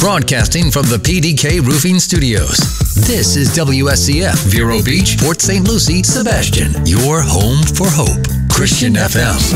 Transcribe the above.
Broadcasting from the PDK Roofing Studios. This is WSCF, Vero Beach, Port St. Lucie, Sebastian. Your home for hope. Christian FM.